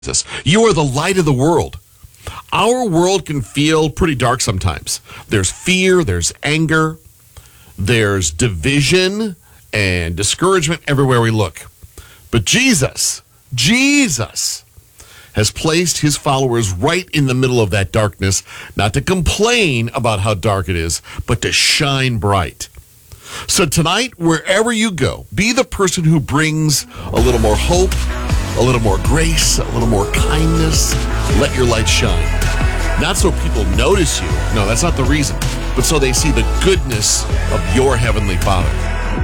Jesus. You are the light of the world. Our world can feel pretty dark sometimes. There's fear, there's anger, there's division and discouragement everywhere we look. But Jesus has placed his followers right in the middle of that darkness, not to complain about how dark it is, but to shine bright. So tonight, wherever you go, be the person who brings a little more hope, a little more grace, a little more kindness. Let your light shine. Not so people notice you. No, that's not the reason. But so they see the goodness of your Heavenly Father.